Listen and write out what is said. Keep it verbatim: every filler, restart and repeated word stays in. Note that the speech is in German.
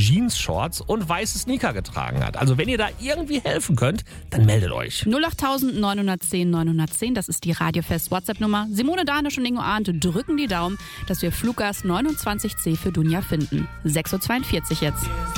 Jeans-Shorts und weiße Sneaker getragen hat. Also wenn ihr da irgendwie helfen könnt, dann meldet euch. null acht neun eins null neun eins null eins, das ist die Radiofest WhatsApp-Nummer. Simone, Danisch und Ingo Arndt drücken die Daumen, dass wir Fluggast neunundzwanzig C für Dunja finden. sechs Uhr zweiundvierzig jetzt.